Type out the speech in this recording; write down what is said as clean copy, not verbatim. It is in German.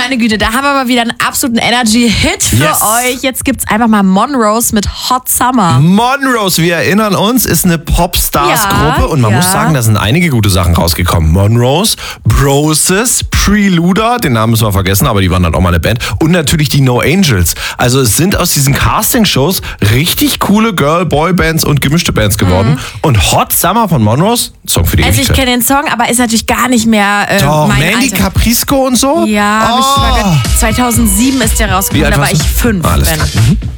Meine Güte, da haben wir mal wieder einen absoluten Energy-Hit für euch. Jetzt gibt's einfach mal Monrose mit Hot Summer. Monrose, wir erinnern uns, ist eine Popstars-Gruppe und man muss sagen, da sind einige gute Sachen rausgekommen. Monrose, Broses, Preluder, den Namen müssen wir vergessen, aber die waren dann auch mal eine Band. Und natürlich die No Angels. Also es sind aus diesen Casting-Shows richtig coole Girl-Boy-Bands und gemischte Bands geworden. Und Hot Summer von Monrose, Song für die Also ich Ewigkeit. kenne den Song, aber ist natürlich gar nicht mehr Doch, mein Mandy Alter. Caprisco und so? Ja, hab ich mal gehört. 2007 ist der rausgekommen, da war ich 5. Alles klar.